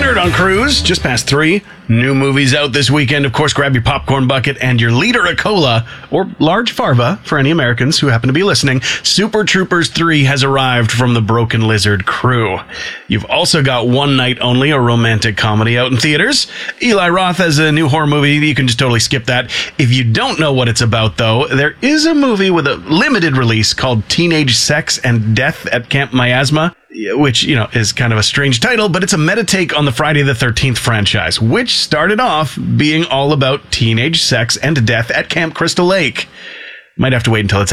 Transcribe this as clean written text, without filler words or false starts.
Nerd on Cruise, just past 3. New movies out this weekend. Of course, grab your popcorn bucket and your liter of cola, or large farva for any Americans who happen to be listening. Super Troopers 3 has arrived from the Broken Lizard crew. You've also got One Night Only, a romantic comedy out in theaters. Eli Roth has a new horror movie. You can just totally skip that. If you don't know what it's about, though, there is a movie with a limited release called Teenage Sex and Death at Camp Miasma, which, is kind of a strange title, but it's a meta take on the Friday the 13th franchise, which started off being all about teenage sex and death at Camp Crystal Lake. Might have to wait until it's